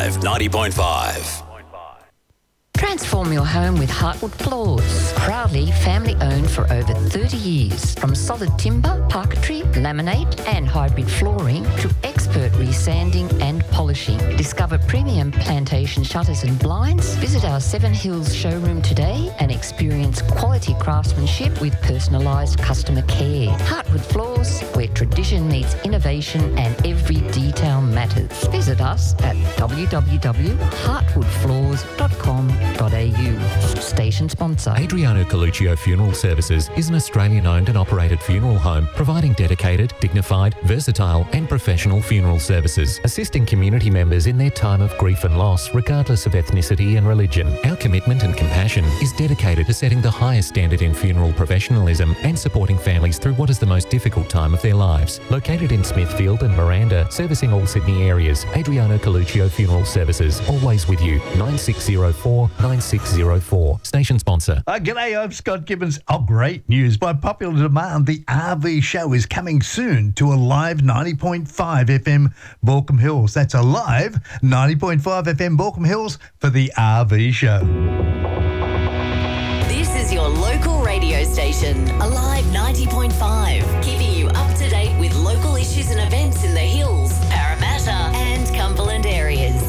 Alive 90.5. Transform your home with Heartwood Floors. Proudly family owned for over 30 years. From solid timber, parquetry, laminate and hybrid flooring to expert resanding and polishing. Discover premium plantation shutters and blinds. Visit our Seven Hills showroom today and experience quality craftsmanship with personalised customer care. Heartwood Floors, where tradition meets innovation and every detail matters. Visit us at www.heartwoodfloors.com.au. Station sponsor. Adriano Coluccio Funeral Services is an Australian-owned and operated funeral home providing dedicated, dignified, versatile and professional funeral services, assisting community members in their time of grief and loss regardless of ethnicity and religion. Our commitment and compassion is dedicated to setting the highest standard in funeral professionalism and supporting families through what is the most difficult time of their lives. Located in Smithfield and Miranda, servicing all Sydney areas, Adriano Coluccio Funeral Services, always with you. 9604 9604. Station sponsor. G'day, I'm Scott Gibbons. Oh, great news. By popular demand, the RV show is coming soon to Alive 90.5 FM Baulkham Hills. That's Alive 90.5 FM Baulkham Hills for the RV show. This is your local radio station, Alive 90.5, keeping you up to date with local issues and events in the Hills, Parramatta and Cumberland areas.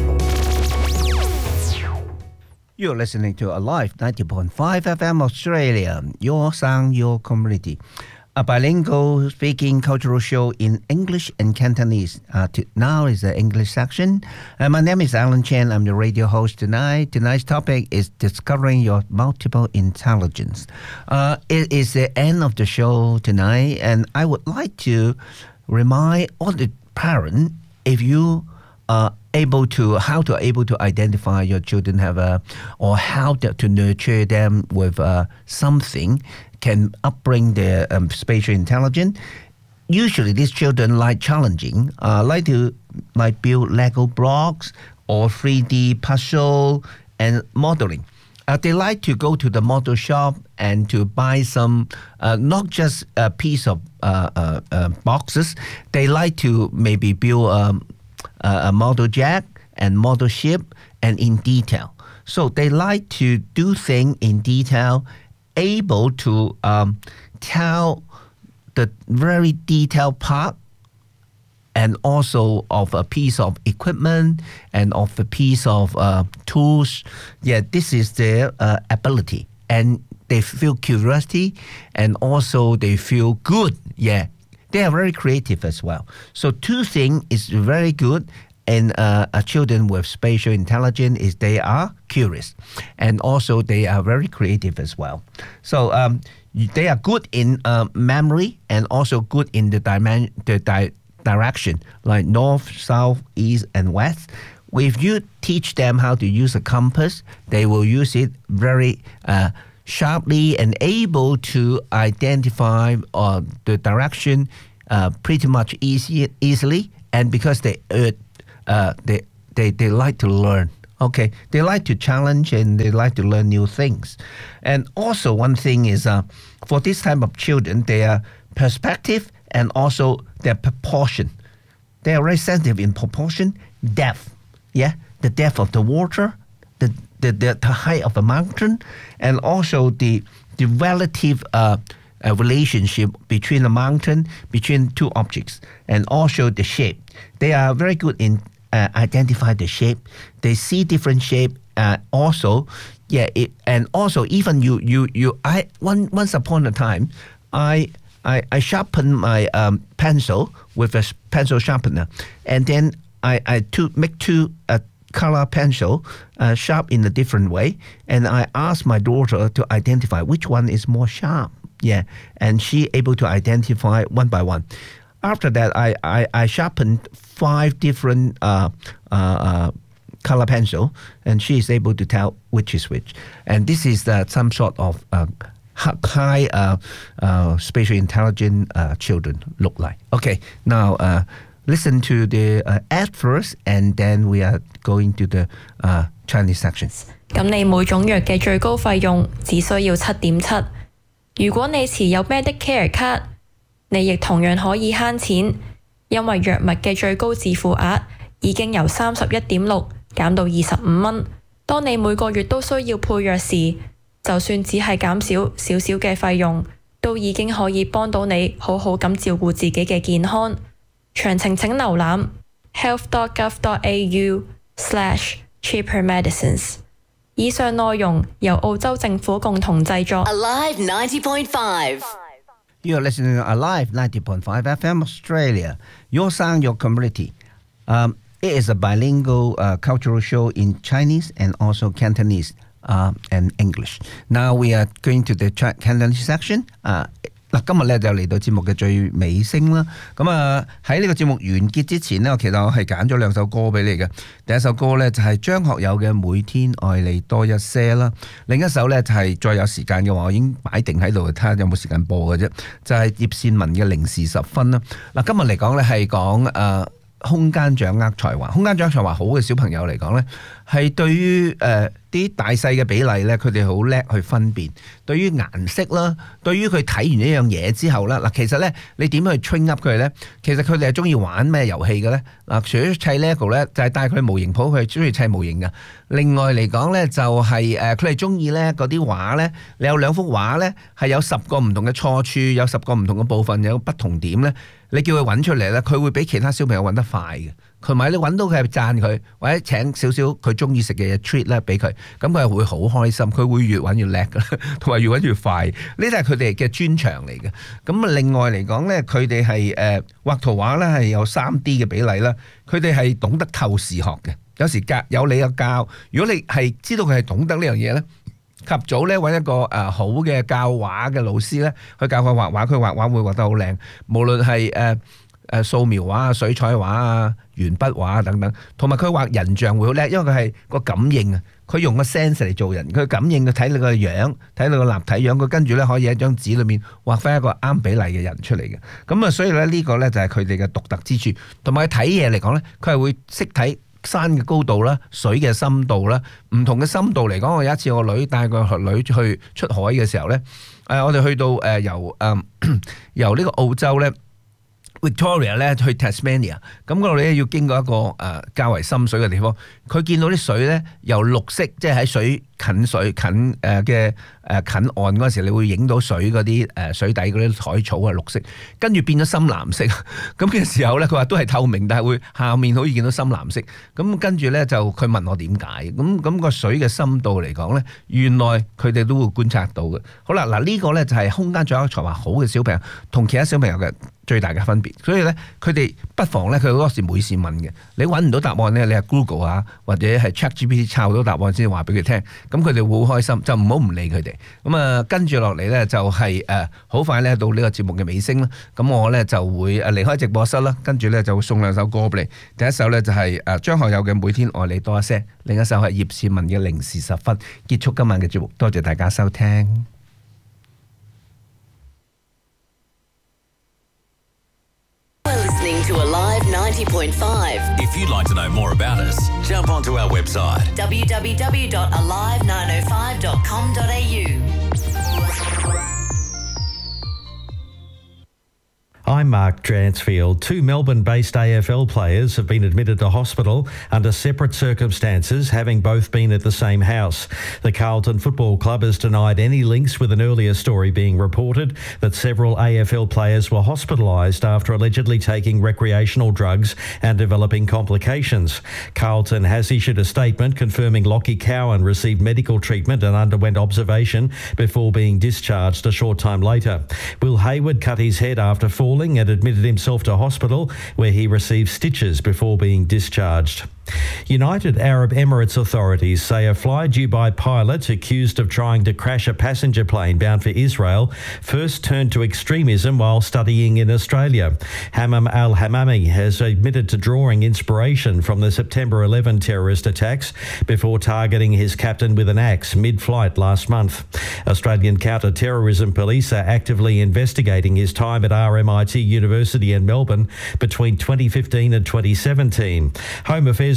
You're listening to Alive 90.5 FM Australia, your sound, your community. A bilingual speaking cultural show in English and Cantonese. Now is the English section. My name is Alan Chen. I'm the radio host tonight. Tonight's topic is discovering your multiple intelligence. It is the end of the show tonight, and I would like to remind all the parents, if you are able to identify your children or how to nurture them with something can upbring their spatial intelligence. Usually these children like challenging, like to build Lego blocks or 3D puzzle and modeling. They like to go to the model shop and to buy some, not just a piece of boxes. They like to maybe build a model jet and model ship and in detail. So they like to do things in detail, able to tell the very detailed part and also of a piece of equipment and of a piece of tools. Yeah, this is their ability. And they feel curiosity and also they feel good. Yeah, they are very creative as well. So two things is very good in children with spatial intelligence is they are curious and also they are very creative as well. So they are good in memory and also good in the direction like north, south, east, and west. If you teach them how to use a compass, they will use it very sharply and able to identify the direction pretty much easily. And because they like to learn. Okay, they like to challenge and they like to learn new things. And also one thing is for this type of children, their perspective and also their proportion. They are very sensitive in proportion, depth. Yeah, the depth of the water, the height of the mountain, and also the relative relationship between the mountain, between two objects, and also the shape. They are very good in identify the shape. They see different shape. Also, yeah, and also even once upon a time, I sharpened my pencil with a pencil sharpener, and then I make two color pencil sharp in a different way, and I asked my daughter to identify which one is more sharp. Yeah, and she able to identify one by one. After that, I sharpened 5 different color pencil, and she is able to tell which is which. And this is some sort of high spatial intelligent children look like. Okay, now listen to the ad first, and then we are going to the Chinese sections. 咁你每種藥嘅最高費用只需要7.7。如果你持有 Medicare 卡，你亦同樣可以慳錢，因為藥物嘅最高自付額已經由31.6減到25蚊。當你每個月都需要配藥時，就算只係減少少少嘅費用，都已經可以幫到你好好咁照顧自己嘅健康。詳情請瀏覽 health.gov.au/cheapermedicines。以上內容由澳洲政府共同製作。 Alive 90.5. You're listening to Alive 90.5 FM Australia. Your sound, your community. It is a bilingual cultural show in Chinese and also Cantonese and English. Now we are going to the Cantonese section. 嗱，今日咧就嚟到節目嘅最尾聲啦。咁喺呢個節目完結之前呢，其實我係揀咗2首歌俾你嘅。第一首歌咧就係張學友嘅《每天愛你多一些》啦，另一首咧就係再有時間嘅話，我已經擺定喺度睇下有冇時間播嘅啫。就係葉倩文嘅《零時10分》啦。嗱，今日嚟講咧係講空間掌握才華，空間掌握才華好嘅小朋友嚟講咧，係對於啲大細嘅比例咧，佢哋好叻去分辨。對於顏色啦，對於佢睇完一樣嘢之後啦，嗱，其實咧你點去 train up 佢咧？其實佢哋係中意玩咩遊戲嘅咧？嗱，除咗砌 Lego 咧，就係帶佢去模型鋪，佢係中意砌模型嘅。另外嚟講咧，就係佢哋中意咧嗰啲畫咧，你有2幅畫咧，係有10個唔同嘅錯處，有10個唔同嘅部分，有不同點咧。你叫佢揾出嚟咧，佢會比其他小朋友揾得快嘅。同埋你揾到佢係讚佢，或者請少少佢中意食嘅嘢 treat 咧俾佢，咁佢係會好開心，佢會越揾越叻噶，同埋越揾越快。呢啲係佢哋嘅專長嚟嘅。咁另外嚟講咧，佢哋係畫圖畫咧係有3D 嘅比例啦，佢哋係懂得透視學嘅。有時有你有教，如果你係知道佢係懂得呢樣嘢咧，及早咧揾一個好嘅教畫嘅老師咧，去教佢畫畫，佢畫畫會畫得好靚，無論係素描畫啊、水彩畫啊、鉛筆畫啊等等，同埋佢畫人像會好叻，因為佢係個感應啊，佢用個 sense 嚟做人，佢感應佢睇你個樣，睇你個立體樣，佢跟住咧可以喺張紙裏面畫翻一個啱比例嘅人出嚟嘅。咁啊，所以咧呢個咧就係佢哋嘅獨特之處，同埋睇嘢嚟講咧，佢係會識睇山嘅高度啦、水嘅深度啦，唔同嘅深度嚟講，我有一次我女帶個女去出海嘅時候咧，我哋去到由呢個澳洲咧。Victoria 咧去 Tasmania， 咁嗰度咧要經過一個較為深水嘅地方，佢見到啲水咧由綠色，即係喺水近近岸嗰陣時，你會影到水嗰啲水底嗰啲海草係綠色，跟住變咗深藍色。咁嘅時候咧，佢話都係透明，但係會下面好似見到深藍色。咁跟住咧就佢問我點解？咁個水嘅深度嚟講咧，原來佢哋都會觀察到嘅。好啦，嗱呢個咧就係空間掌握才華好嘅小朋友同其他小朋友嘅最大嘅分別。所以咧，佢哋不妨咧，佢好多時每事問嘅，你揾唔到答案咧，你係 Google 啊，或者係 ChatGPT 抄到答案先話俾佢聽，咁佢哋會好開心，就唔好唔理佢哋。咁跟住落嚟咧就係好快咧到呢個節目嘅尾聲啦。咁我咧就會離開直播室啦，跟住咧就會送2首歌俾你。第一首咧就係張學友嘅《每天愛你多一些》，另一首係葉倩文嘅《零時10分》。結束今晚嘅節目，多謝大家收聽。 To Alive 90.5. If you'd like to know more about us, jump onto our website www.alive905.com.au. I'm Mark Dransfield. 2 Melbourne-based AFL players have been admitted to hospital under separate circumstances, having both been at the same house. The Carlton Football Club has denied any links with an earlier story being reported that several AFL players were hospitalised after allegedly taking recreational drugs and developing complications. Carlton has issued a statement confirming Lockie Cowan received medical treatment and underwent observation before being discharged a short time later. Will Hayward cut his head after falling and admitted himself to hospital, where he received stitches before being discharged. United Arab Emirates authorities say a fly-Dubai pilot accused of trying to crash a passenger plane bound for Israel first turned to extremism while studying in Australia. Hammam al-Hammami has admitted to drawing inspiration from the September 11 terrorist attacks before targeting his captain with an axe mid-flight last month. Australian counter-terrorism police are actively investigating his time at RMIT University in Melbourne between 2015 and 2017. Home Affairs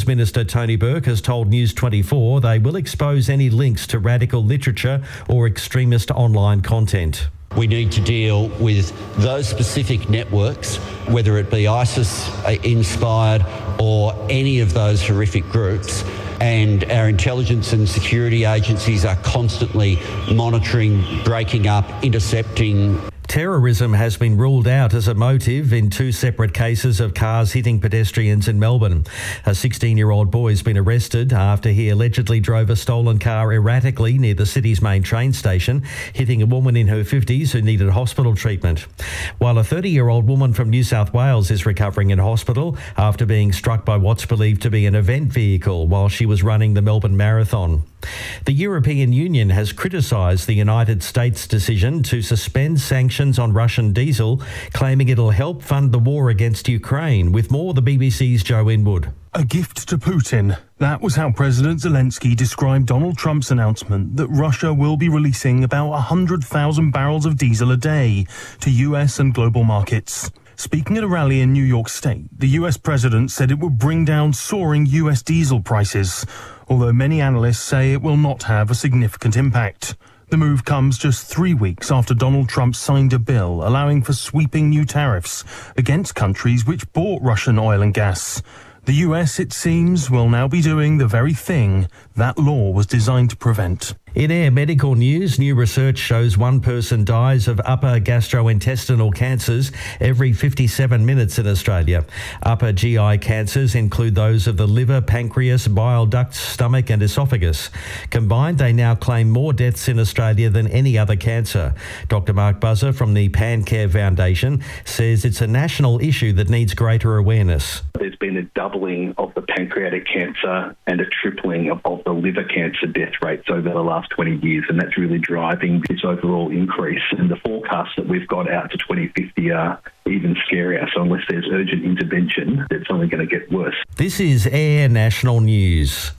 News Minister Tony Burke has told News 24 they will expose any links to radical literature or extremist online content. We need to deal with those specific networks, whether it be ISIS-inspired or any of those horrific groups. And our intelligence and security agencies are constantly monitoring, breaking up, intercepting. Terrorism has been ruled out as a motive in 2 separate cases of cars hitting pedestrians in Melbourne. A 16-year-old boy has been arrested after he allegedly drove a stolen car erratically near the city's main train station, hitting a woman in her 50s who needed hospital treatment. While a 30-year-old woman from New South Wales is recovering in hospital after being struck by what's believed to be an event vehicle while she was running the Melbourne Marathon. The European Union has criticised the United States' decision to suspend sanctions on Russian diesel, claiming it'll help fund the war against Ukraine. With more, the BBC's Joe Inwood. A gift to Putin. That was how President Zelensky described Donald Trump's announcement that Russia will be releasing about 100,000 barrels of diesel a day to US and global markets. Speaking at a rally in New York State, the US president said it would bring down soaring US diesel prices, although many analysts say it will not have a significant impact. The move comes just 3 weeks after Donald Trump signed a bill allowing for sweeping new tariffs against countries which bought Russian oil and gas. The US, it seems, will now be doing the very thing that law was designed to prevent. In Air Medical News, new research shows one person dies of upper gastrointestinal cancers every 57 minutes in Australia. Upper GI cancers include those of the liver, pancreas, bile ducts, stomach and esophagus. Combined, they now claim more deaths in Australia than any other cancer. Dr Mark Buzzer from the PanCare Foundation says it's a national issue that needs greater awareness. There's been a doubling of the pancreatic cancer and a tripling of the liver cancer death rates over the last 20 years, and that's really driving this overall increase. And the forecasts that we've got out to 2050 are even scarier. So unless there's urgent intervention, it's only going to get worse. This is Air National News.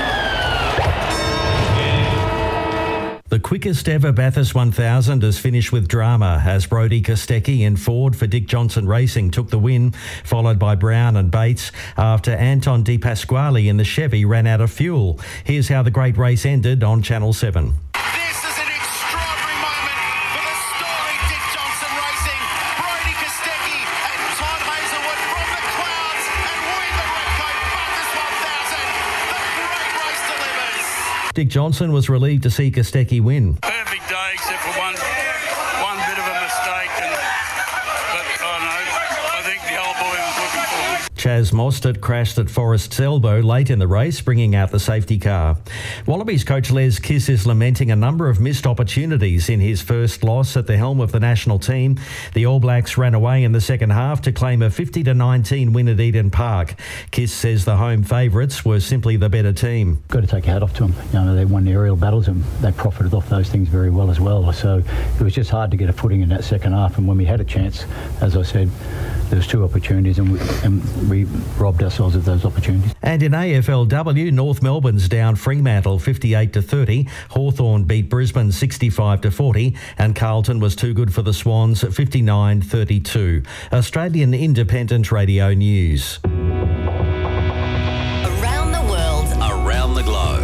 The quickest ever Bathurst 1000 has finished with drama as Brodie Kostecki in Ford for Dick Johnson Racing took the win, followed by Brown and Bates after Anton De Pasquale in the Chevy ran out of fuel. Here's how the great race ended on Channel 7. Dick Johnson was relieved to see Kostecki win. Perfect day except for one bit of a mistake, I think the old boy was looking for it. Chaz Mostert crashed at Forest's Elbow late in the race, bringing out the safety car. Wallabies coach Les Kiss is lamenting a number of missed opportunities in his first loss at the helm of the national team. The All Blacks ran away in the second half to claim a 50-19 win at Eden Park. Kiss says the home favourites were simply the better team. Got to take a hat off to them. You know, they won the aerial battles and they profited off those things very well as well. So it was just hard to get a footing in that second half. And when we had a chance, as I said, there was 2 opportunities and we robbed ourselves of those opportunities. And in AFLW, North Melbourne's down Fremantle 58-30. Hawthorn beat Brisbane 65-40 and Carlton was too good for the Swans 59-32. Australian Independent Radio News. Around the world, Around the globe.